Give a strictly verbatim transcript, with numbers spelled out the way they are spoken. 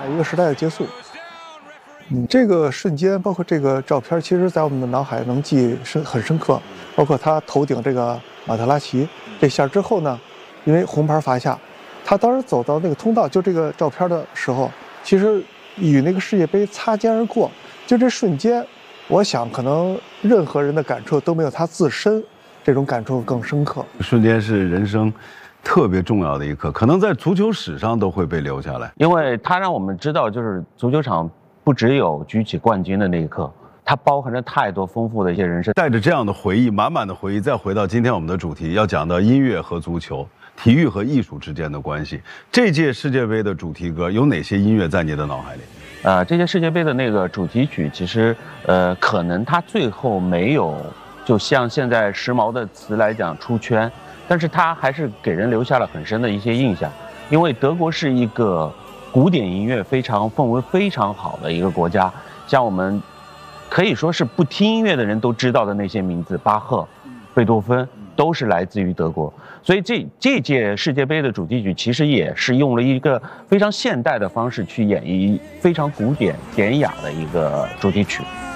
一个时代的结束。嗯，这个瞬间，包括这个照片，其实在我们的脑海能记深很深刻。包括他头顶这个马特拉齐这下之后呢，因为红牌罚下，他当时走到那个通道，就这个照片的时候，其实与那个世界杯擦肩而过。就这瞬间，我想可能任何人的感触都没有他自身这种感触更深刻。 瞬间是人生特别重要的一刻，可能在足球史上都会被留下来， 因为它让我们知道，就是足球场不只有举起冠军的那一刻，它包含着太多丰富的一些人生。 带着这样的回忆，满满的回忆，再回到今天我们的主题，要讲到音乐和足球、体育和艺术之间的关系。这届世界杯的主题歌有哪些音乐在你的脑海里？ 呃，这届世界杯的那个主题曲，其实呃，可能它最后没有就像现在时髦的词来讲出圈，但是它还是给人留下了很深的一些印象。因为德国是一个古典音乐非常氛围非常好的一个国家，像我们可以说是不听音乐的人都知道的那些名字，巴赫、贝多芬都是来自于德国。所以这这届世界杯的主题曲其实也是用了一个非常现代的方式去演绎非常古典典雅的一个主题曲。